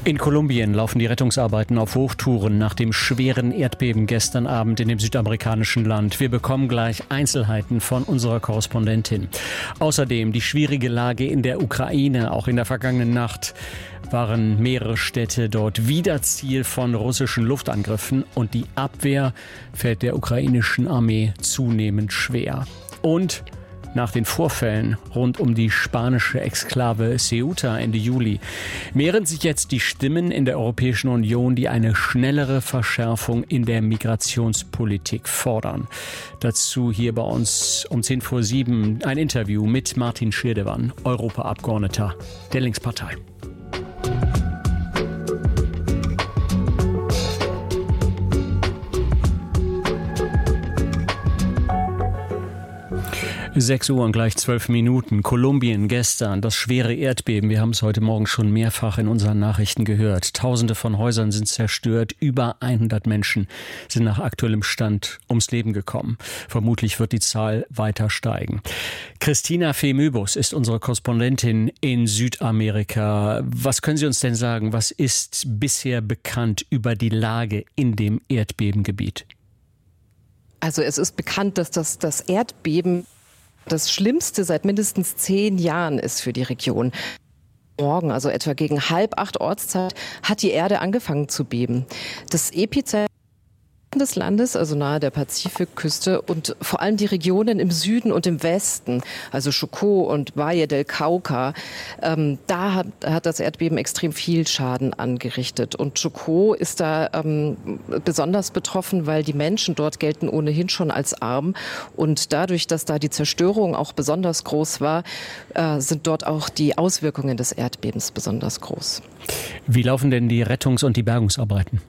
In Kolumbien laufen die Rettungsarbeiten auf Hochtouren nach dem schweren Erdbeben gestern Abend in dem südamerikanischen Land. Wir bekommen gleich Einzelheiten von unserer Korrespondentin. Außerdem die schwierige Lage in der Ukraine. Auch in der vergangenen Nacht waren mehrere Städte dort wieder Ziel von russischen Luftangriffen. Und die Abwehr fällt der ukrainischen Armee zunehmend schwer. Und nach den Vorfällen rund um die spanische Exklave Ceuta Ende Juli mehren sich jetzt die Stimmen in der Europäischen Union, die eine schnellere Verschärfung in der Migrationspolitik fordern. Dazu hier bei uns um 6:10 ein Interview mit Martin Schirdewan, Europaabgeordneter der Linkspartei. Sechs Uhr und gleich 12 Minuten. Kolumbien gestern, das schwere Erdbeben. Wir haben es heute Morgen schon mehrfach in unseren Nachrichten gehört. Tausende von Häusern sind zerstört. Über 100 Menschen sind nach aktuellem Stand ums Leben gekommen. Vermutlich wird die Zahl weiter steigen. Christina Fehmöbus ist unsere Korrespondentin in Südamerika. Was können Sie uns denn sagen? Was ist bisher bekannt über die Lage in dem Erdbebengebiet? Also es ist bekannt, dass das Erdbeben das Schlimmste seit mindestens 10 Jahren ist für die Region. Morgen, also etwa gegen 7:30 Ortszeit, hat die Erde angefangen zu beben. Das Epizentrum des Landes, also nahe der Pazifikküste und vor allem die Regionen im Süden und im Westen, also Chocó und Valle del Cauca, da hat das Erdbeben extrem viel Schaden angerichtet. Und Chocó ist da besonders betroffen, weil die Menschen dort gelten ohnehin schon als arm. Und dadurch, dass da die Zerstörung auch besonders groß war, sind dort auch die Auswirkungen des Erdbebens besonders groß. Wie laufen denn die Rettungs- und die Bergungsarbeiten?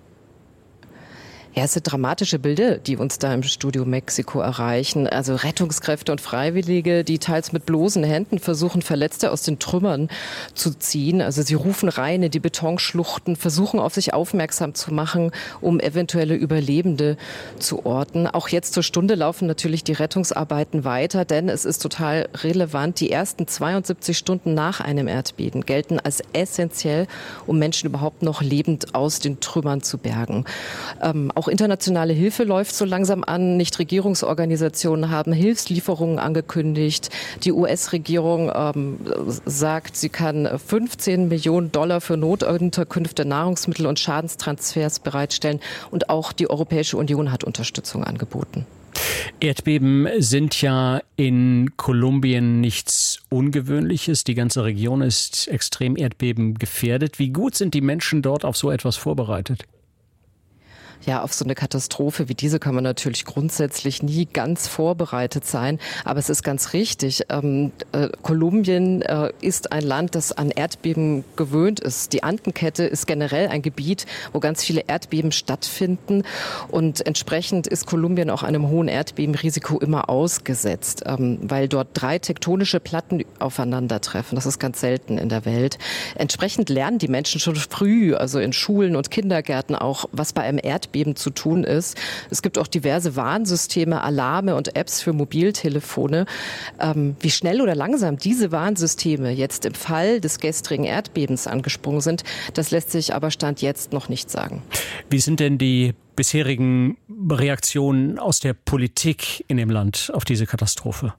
Ja, es sind dramatische Bilder, die uns da im Studio Mexiko erreichen. Also Rettungskräfte und Freiwillige, die teils mit bloßen Händen versuchen, Verletzte aus den Trümmern zu ziehen. Also sie rufen rein in die Betonschluchten, versuchen auf sich aufmerksam zu machen, um eventuelle Überlebende zu orten. Auch jetzt zur Stunde laufen natürlich die Rettungsarbeiten weiter, denn es ist total relevant. Die ersten 72 Stunden nach einem Erdbeben gelten als essentiell, um Menschen überhaupt noch lebend aus den Trümmern zu bergen. Auch internationale Hilfe läuft so langsam an. Nichtregierungsorganisationen haben Hilfslieferungen angekündigt. Die US-Regierung sagt, sie kann $15 Millionen für Notunterkünfte, Nahrungsmittel und Schadenstransfers bereitstellen. Und auch die Europäische Union hat Unterstützung angeboten. Erdbeben sind ja in Kolumbien nichts Ungewöhnliches. Die ganze Region ist extrem erdbebengefährdet. Wie gut sind die Menschen dort auf so etwas vorbereitet? Ja, auf so eine Katastrophe wie diese kann man natürlich grundsätzlich nie ganz vorbereitet sein. Aber es ist ganz richtig. Kolumbien ist ein Land, das an Erdbeben gewöhnt ist. Die Andenkette ist generell ein Gebiet, wo ganz viele Erdbeben stattfinden. Und entsprechend ist Kolumbien auch einem hohen Erdbebenrisiko immer ausgesetzt, weil dort 3 tektonische Platten aufeinandertreffen. Das ist ganz selten in der Welt. Entsprechend lernen die Menschen schon früh, also in Schulen und Kindergärten auch, was bei einem Erdbeben zu tun ist. Es gibt auch diverse Warnsysteme, Alarme und Apps für Mobiltelefone. Wie schnell oder langsam diese Warnsysteme jetzt im Fall des gestrigen Erdbebens angesprungen sind, das lässt sich aber Stand jetzt noch nicht sagen. Wie sind denn die bisherigen Reaktionen aus der Politik in dem Land auf diese Katastrophe?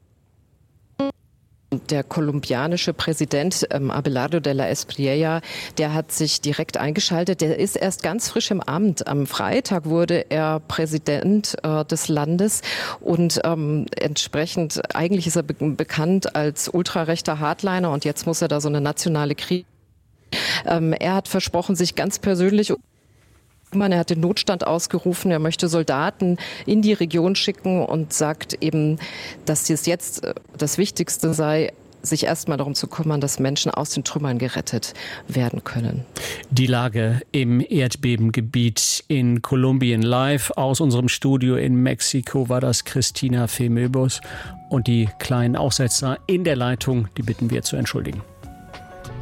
Der kolumbianische Präsident Abelardo de la Espriella, der hat sich direkt eingeschaltet. Der ist erst ganz frisch im Amt. Am Freitag wurde er Präsident des Landes und entsprechend, eigentlich ist er bekannt als ultrarechter Hardliner und jetzt muss er da so eine nationale Krise. Er hat versprochen, sich ganz persönlich er hat den Notstand ausgerufen, er möchte Soldaten in die Region schicken und sagt eben, dass es jetzt das Wichtigste sei, sich erstmal darum zu kümmern, dass Menschen aus den Trümmern gerettet werden können. Die Lage im Erdbebengebiet in Kolumbien live aus unserem Studio in Mexiko war das Christina Fehmöbus und die kleinen Aussetzer in der Leitung, die bitten wir zu entschuldigen.